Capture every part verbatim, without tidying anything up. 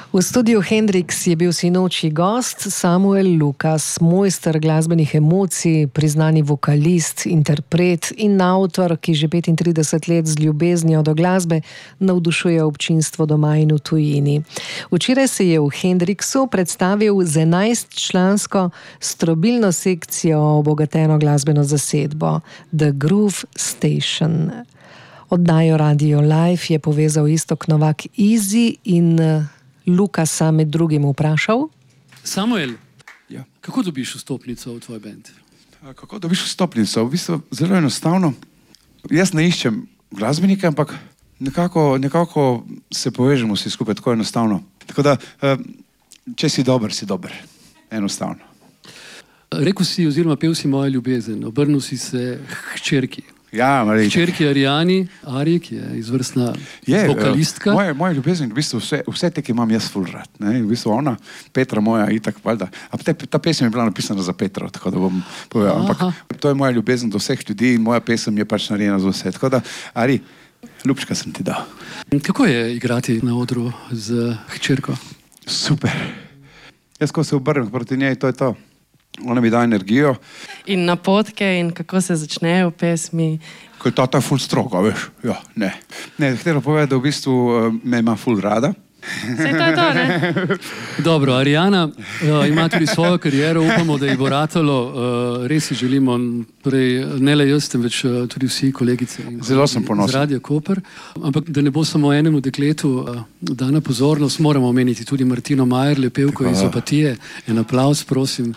V studiu Hendrix je bil sinoči gost Samuel Lukas, mojster glasbenih emocij, priznani vokalist, interpret in avtor, ki že petintrideset let z ljubeznijo do glasbe navdušuje občinstvo doma in v tujini. Včeraj se je v Hendrixu predstavil z enajstčlansko strobilno sekcijo obogateno glasbeno zasedbo The Groove Station. Oddajo Radio Life je povezal Iztok Novak Easy in Lukasa med drugim vprašal. Samuel, ja. Kako dobiš vstopnico v tvoj band? Kako dobiš vstopnico? V bistvu zelo enostavno. Jaz ne iščem glasbenika, ampak nekako, nekako se povežemo vsi skupaj, tako enostavno. Tako da, če si dober, si dober. Enostavno. Rekel si, oziroma pel si Moja ljubezen, obrnil si se hčerki. Ja, Hčerki Arijani, Ari, ki je izvrstna je, vokalistka. Moja, moja ljubezen, v bistvu vse, vse te, ki imam jaz ful rad. Ne? V bistvu ona, Petra moja, itak valjda. A te, ta pesem je bila napisana za Petro, tako da bom povedal. Ampak to je moja ljubezen do vseh ljudi in moja pesem je pač narejena za vse. Tako da, Ari, ljubčka sem ti dal. Kako je igrati na odru z hčerko? Super. Jaz, ko se obrnem proti njej, to je to. Ona mi da energijo. In napotke in kako se začnejo pesmi. Ko je ta ta ful stroga, veš. Ja, ne. Ne, htela povedati, da v bistvu me ima ful rada. Sej to je to, ne? Dobro, Arijana uh, ima tudi svojo kariero, upamo, da ji bo ratalo. Uh, res si želimo, prej, ne le jaz, temveč uh, tudi vsi kolegice. Zelo sem ponosen. Z Radio Koper. Ampak da ne bo samo enemu dekletu uh, dana pozornost, moramo omeniti tudi Martino Majerle, pevko iz Opatije. En aplavz, prosim.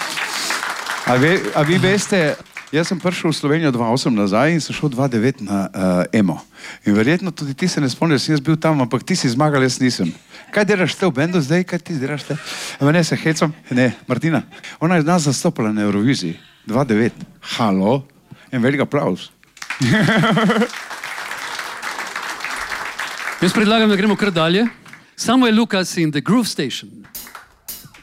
A, ve, a vi veste, jaz sem prišel v Slovenijo dva tisoč osem nazaj in sem šel dva tisoč devet na uh, Emo. In verjetno tudi ti se ne spomniš, sem jaz bil tam, ampak ti si zmagal, jaz nisem. Kaj delaš te v bendu zdaj? Kaj ti delaš te? Ema ne, se hecam? Ne, Martina. Ona je nas zastopala na Euroviziji. dva tisoč devet. Halo? En velik aplavz. Jaz predlagam, da gremo kar dalje. Samuel Lukas in The Groove Station.